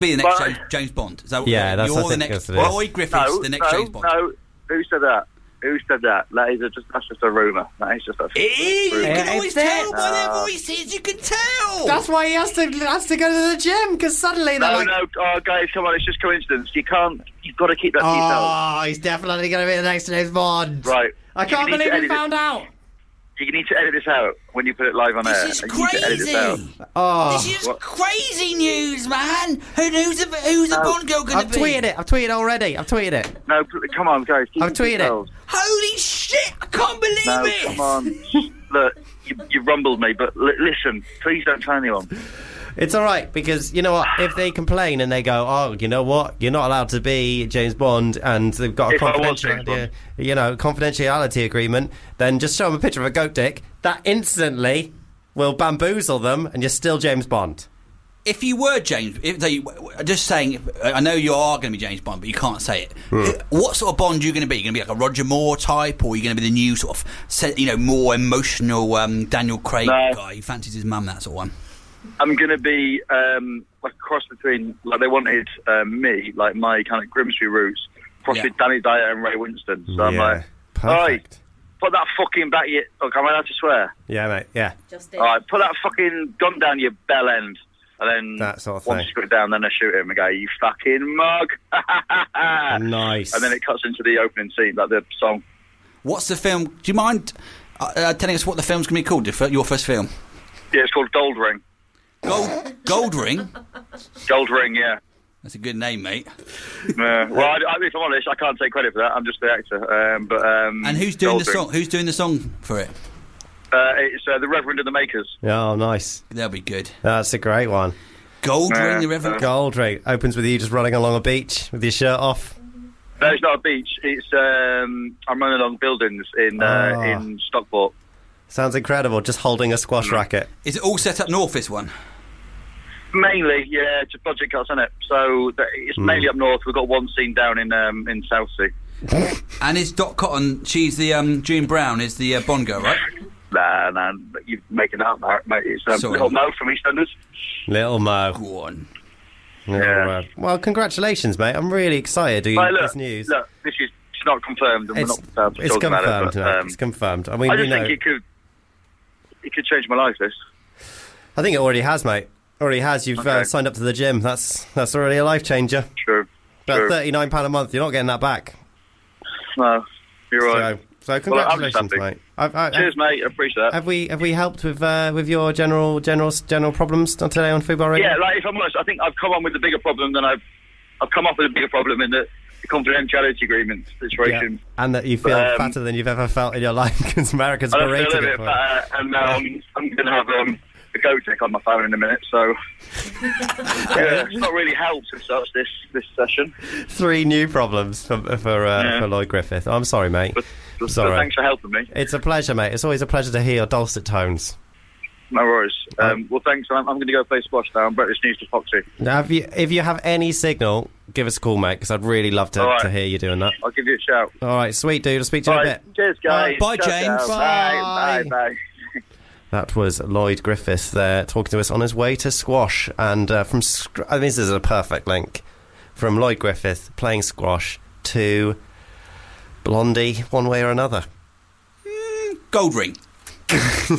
be the next James Bond. So yeah, that's you're the next Lloyd Griffiths, the next James Bond. No, who said that? Who said that? That's just a rumour. That is just a... It is! You can always tell by their voices, you can tell! That's why he has to go to the gym, because suddenly they're guys, come on, it's just coincidence. You've got to keep that to yourself. Oh, he's definitely going to be the next James Bond. Right. I can't believe he found out. You need to edit this out when you put it live on air. This is crazy! This is crazy news, man! Who's the Bond girl going to be? I've tweeted already. No, come on, guys. I've tweeted it. Holy shit! I can't believe it! Come on. Look, you rumbled me, but listen, please don't tell anyone. It's all right, because you know what? If they complain and they go, "Oh, you know what? You're not allowed to be James Bond," and they've got a confidentiality agreement, then just show them a picture of a goat dick. That instantly will bamboozle them, and you're still James Bond. If you were James, just saying, I know you are going to be James Bond, but you can't say it. What sort of Bond are you going to be? Are you going to be like a Roger Moore type, or are you going to be the new sort of, more emotional Daniel Craig guy who fancies his mum, that sort of one? I'm going to be like a cross between, like they wanted me, like my kind of Grimsby roots, cross with Danny Dyer and Ray Winston. So I'm like, perfect. All right, put that fucking back your... Look, am I allowed to swear? Yeah, mate, yeah. All right, put that fucking gun down your bell end. And then that sort of once you put it down, then I shoot him and go, you fucking mug. Nice. And then it cuts into the opening scene, like the song. What's the film? Do you mind telling us what the film's going to be called, your first film? Yeah, it's called Gold Ring. Gold Ring? Gold Ring, yeah. That's a good name, mate. Well, if I'm honest, I can't take credit for that. I'm just the actor. And who's doing the song? Who's doing the song for it? It's the Reverend and the Makers. Oh, nice. That'll be good. That's a great one. Gold Ring, the Reverend. Gold Ring opens with you just running along a beach with your shirt off. No, it's not a beach. It's I'm running along buildings in Stockport. Sounds incredible. Just holding a squash racket. Is it all set up north? This one. Mainly, yeah. It's a budget cuts, isn't it? So it's mainly up north. We've got one scene down in Southsea. And is Dot Cotton? She's the June Brown is the Bond girl, right? Nah, you're making that up, mate. It's Little Mo from EastEnders. Little Mo. Go on. Yeah. Well, congratulations, mate. I'm really excited to get this news. Look, it's not confirmed, and we're not about to talk about it. But, it's confirmed. I mean, I just think it could change my life, this. I think it already has, mate. Already has. You've signed up to the gym. That's already a life changer. True. About £39 a month. You're not getting that back. No, you're right. So congratulations, mate. Cheers, mate. I appreciate that. Have we helped with your general problems today on Football Radio? Yeah, like if I'm honest, I think I've come on with a bigger problem than I've come up with a bigger problem in the confidentiality agreement situation. Yeah. And that you feel fatter than you've ever felt in your life because America's berated I feel a bit fatter, and now I'm going to have a goat tick on my phone in a minute. So it's not really helped as such this session. 3 new problems for Lloyd Griffith. I'm sorry, mate. But thanks for helping me. It's a pleasure, mate. It's always a pleasure to hear your dulcet tones. No worries. Well, thanks. I'm going to go play squash now. British News to Foxy. Now, if you have any signal, give us a call, mate, because I'd really love to hear you doing that. I'll give you a shout. All right, sweet, dude. I'll speak to you in a bit. Cheers, guys. Bye, James. Bye. That was Lloyd Griffith there talking to us on his way to squash. And this is a perfect link from Lloyd Griffith playing squash to Blondie one way or another. Gold Ring.